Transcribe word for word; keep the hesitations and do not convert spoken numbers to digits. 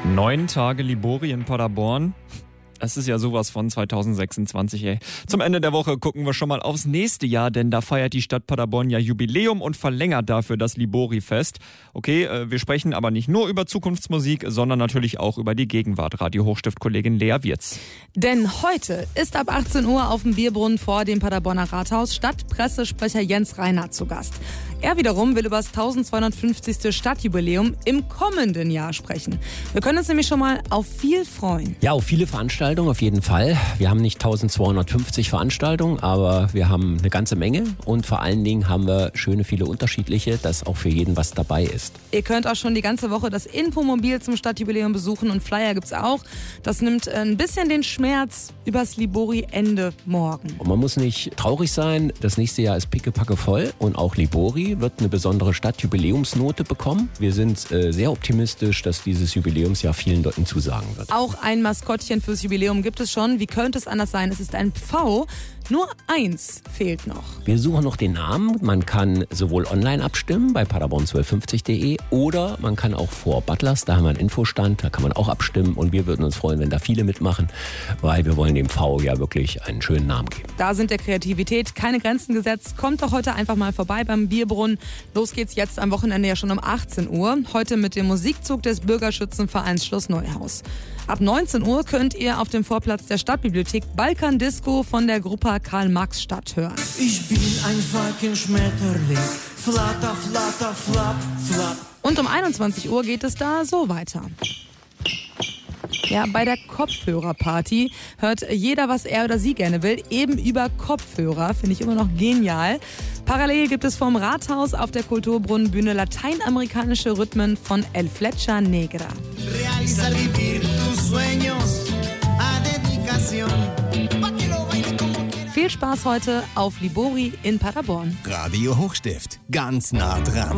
Neun Tage Libori in Paderborn. Es ist ja sowas von zwanzig sechsundzwanzig, ey. Zum Ende der Woche gucken wir schon mal aufs nächste Jahr, denn da feiert die Stadt Paderborn ja Jubiläum und verlängert dafür das Libori-Fest. Okay, äh, wir sprechen aber nicht nur über Zukunftsmusik, sondern natürlich auch über die Gegenwart. Radio-Hochstift-Kollegin Lea Wirz. Denn heute ist ab achtzehn Uhr auf dem Bierbrunnen vor dem Paderborner Rathaus Stadtpressesprecher Jens Reinhardt zu Gast. Er wiederum will über das eintausendzweihundertfünfzigste Stadtjubiläum im kommenden Jahr sprechen. Wir können uns nämlich schon mal auf viel freuen. Ja, auf viele Veranstaltungen auf jeden Fall. Wir haben nicht eintausendzweihundertfünfzig Veranstaltungen, aber wir haben eine ganze Menge und vor allen Dingen haben wir schöne viele unterschiedliche, dass auch für jeden was dabei ist. Ihr könnt auch schon die ganze Woche das Infomobil zum Stadtjubiläum besuchen und Flyer gibt's auch. Das nimmt ein bisschen den Schmerz übers Libori-Ende morgen. Und man muss nicht traurig sein, das nächste Jahr ist pickepacke voll und auch Libori wird eine besondere Stadtjubiläumsnote bekommen. Wir sind äh, sehr optimistisch, dass dieses Jubiläumsjahr vielen Leuten zusagen wird. Auch ein Maskottchen fürs Jubiläum gibt es schon. Wie könnte es anders sein? Es ist ein Pfau. Nur eins fehlt noch. Wir suchen noch den Namen. Man kann sowohl online abstimmen bei paderborn zwölfhundertfünfzig punkt de oder man kann auch vor Butlers, da haben wir einen Infostand, da kann man auch abstimmen und wir würden uns freuen, wenn da viele mitmachen, weil wir wollen dem Pfau ja wirklich einen schönen Namen geben. Da sind der Kreativität keine Grenzen gesetzt. Kommt doch heute einfach mal vorbei beim Bierbrunnen. Los geht's jetzt am Wochenende ja schon um achtzehn Uhr. Heute mit dem Musikzug des Bürgerschützenvereins Schloss Neuhaus. Ab neunzehn Uhr könnt ihr auf dem Vorplatz der Stadtbibliothek Balkan Disco von der Gruppe Karl-Marx-Stadt hören. Ich bin ein fucking Schmetterling, flatter, flatter, flap, flap. Und um einundzwanzig Uhr geht es da so weiter. Ja, bei der Kopfhörerparty hört jeder, was er oder sie gerne will, eben über Kopfhörer. Finde ich immer noch genial. Parallel gibt es vom Rathaus auf der Kulturbrunnenbühne lateinamerikanische Rhythmen von El Flecha Negra. Viel Spaß heute auf Libori in Paderborn. Radio Hochstift, ganz nah dran.